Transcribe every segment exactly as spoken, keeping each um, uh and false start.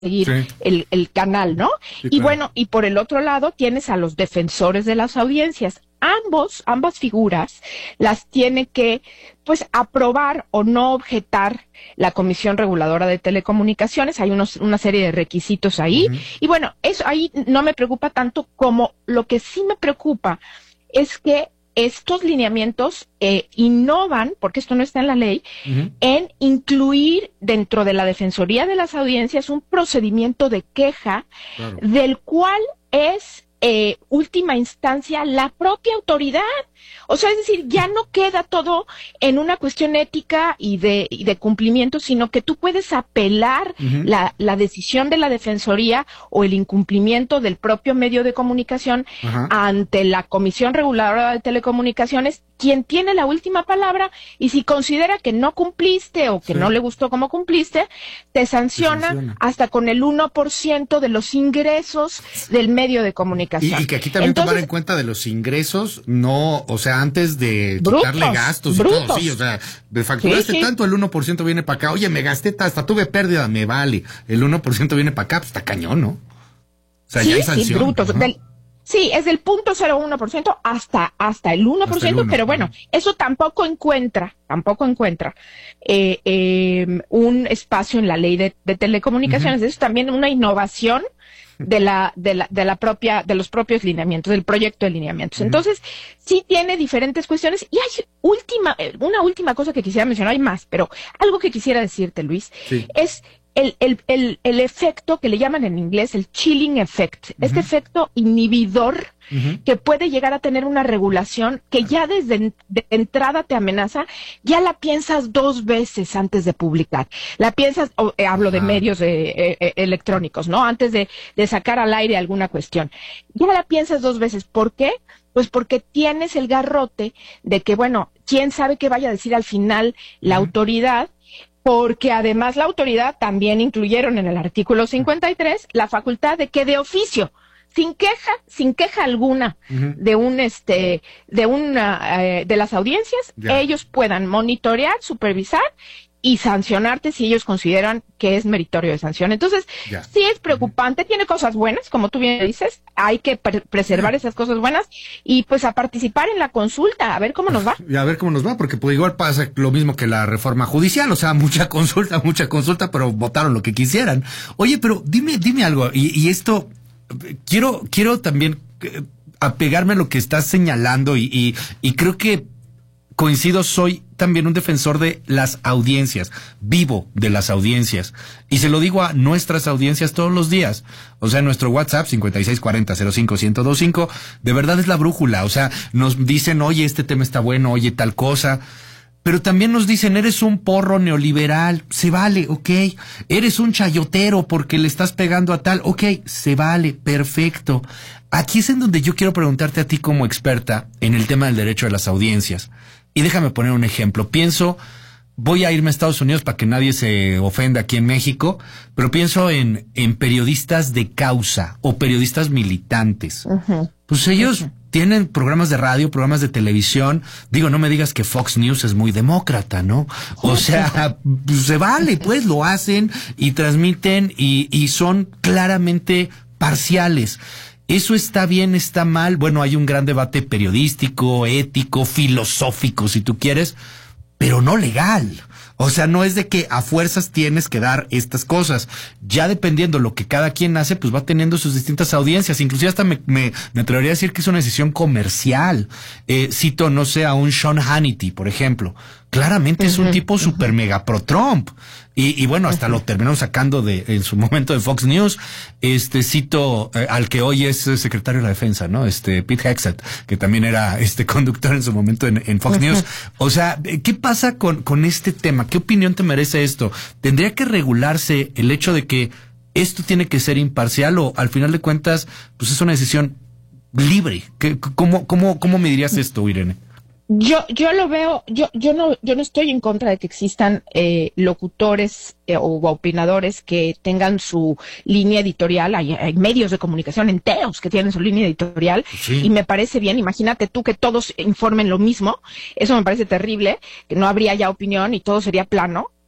seguir sí. el, el canal, ¿no? Sí, y claro. bueno, y por el otro lado tienes a los defensores de las audiencias. Ambos, ambas figuras las tiene que, pues, aprobar o no objetar la Comisión Reguladora de Telecomunicaciones. Hay unos, una serie de requisitos ahí. Uh-huh. Y bueno, eso ahí no me preocupa tanto, como lo que sí me preocupa es que estos lineamientos eh, innovan, porque esto no está en la ley, uh-huh. en incluir dentro de la Defensoría de las Audiencias un procedimiento de queja, claro. del cual es eh, última instancia la propia autoridad. O sea, es decir, ya no queda todo en una cuestión ética y de, y de cumplimiento, sino que tú puedes apelar uh-huh. la, la decisión de la Defensoría o el incumplimiento del propio medio de comunicación uh-huh. ante la Comisión Reguladora de Telecomunicaciones, quien tiene la última palabra, y si considera que no cumpliste o que sí. no le gustó cómo cumpliste, te sanciona, te sanciona hasta con el uno por ciento de los ingresos del medio de comunicación. Y, y que aquí también Entonces, tomar en cuenta de los ingresos, no, o sea, antes de brutos, quitarle gastos y brutos. todo, sí, o sea, me facturaste sí, sí. tanto, el uno por ciento viene para acá, oye, me gasté, hasta tuve pérdida, me vale, el uno por ciento viene para acá, pues está cañón, ¿no? O sea, sí, ya hay sanción. Sí, brutos, ¿no? Del, sí, es del punto cero uno por ciento hasta, hasta el uno por ciento, hasta el uno, pero bueno, uh-huh. eso tampoco encuentra, tampoco encuentra eh, eh, un espacio en la ley de, de telecomunicaciones. Uh-huh. Eso es también una innovación de la, de la, de la propia, de los propios lineamientos, del proyecto de lineamientos. Uh-huh. Entonces, sí tiene diferentes cuestiones, y hay última, una última cosa que quisiera mencionar, hay más, pero algo que quisiera decirte, Luis, sí. es el, el, el, el efecto que le llaman en inglés el chilling effect, uh-huh. este efecto inhibidor uh-huh. que puede llegar a tener una regulación que ya desde en, de entrada te amenaza, ya la piensas dos veces antes de publicar, la piensas, oh, eh, hablo de ah. medios eh, eh, electrónicos, ¿no? Antes de, de sacar al aire alguna cuestión, ya la piensas dos veces. ¿Por qué? Pues porque tienes el garrote de que, bueno, quién sabe qué vaya a decir al final la uh-huh. autoridad, porque además la autoridad también incluyeron en el artículo cincuenta y tres la facultad de que de oficio, sin queja, sin queja alguna uh-huh. de un este, de una eh, de las audiencias, yeah. ellos puedan monitorear, supervisar y sancionarte si ellos consideran que es meritorio de sanción. Entonces, yeah. sí es preocupante, uh-huh. tiene cosas buenas, como tú bien dices, hay que pre- preservar yeah. esas cosas buenas y pues a participar en la consulta, a ver cómo nos va. Y a ver cómo nos va, porque pues igual pasa lo mismo que la reforma judicial, o sea, mucha consulta, mucha consulta, pero votaron lo que quisieran. Oye, pero dime, dime algo, y, y esto, quiero, quiero también eh, apegarme a lo que estás señalando y, y, y creo que coincido, soy también un defensor de las audiencias, vivo de las audiencias, y se lo digo a nuestras audiencias todos los días. O sea, nuestro WhatsApp cincuenta y seis cuarenta cero cinco ciento veinticinco, de verdad es la brújula. O sea, nos dicen, oye, este tema está bueno, oye, tal cosa, pero también nos dicen, eres un porro neoliberal, se vale, ok. Eres un chayotero porque le estás pegando a tal, ok, se vale, perfecto. Aquí es en donde yo quiero preguntarte a ti como experta en el tema del derecho de las audiencias. Y déjame poner un ejemplo. Pienso, voy a irme a Estados Unidos para que nadie se ofenda aquí en México, pero pienso en, en periodistas de causa o periodistas militantes. Uh-huh. Pues ellos uh-huh. tienen programas de radio, programas de televisión. Digo, no me digas que Fox News es muy demócrata, ¿no? O sea, pues se vale, pues lo hacen y transmiten y, y son claramente parciales. ¿Eso está bien, está mal? Bueno, hay un gran debate periodístico, ético, filosófico, si tú quieres, pero no legal. O sea, no es de que a fuerzas tienes que dar estas cosas. Ya dependiendo lo que cada quien hace, pues va teniendo sus distintas audiencias. Inclusive hasta me, me, me atrevería a decir que es una decisión comercial. Eh, cito, no sé, a un Sean Hannity, por ejemplo. Claramente uh-huh, es un tipo uh-huh. super mega pro Trump. Y, y bueno, hasta uh-huh. lo terminaron sacando de, en su momento de Fox News. Este, cito eh, al que hoy es secretario de la defensa, ¿no? Este, Pete Hegseth, que también era este conductor en su momento en, en Fox uh-huh. News. O sea, ¿qué pasa con, con este tema? ¿Qué opinión te merece esto? ¿Tendría que regularse el hecho de que esto tiene que ser imparcial o al final de cuentas, pues es una decisión libre? ¿Qué, cómo, cómo, cómo me dirías esto, Irene? Yo, yo lo veo, yo, yo no, yo no estoy en contra de que existan eh, locutores eh, o opinadores que tengan su línea editorial. Hay, hay medios de comunicación enteros que tienen su línea editorial sí. y me parece bien. Imagínate tú que todos informen lo mismo. Eso me parece terrible, que no habría ya opinión y todo sería plano.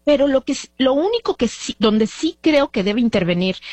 Pero lo que lo único que sí, donde sí creo que debe intervenir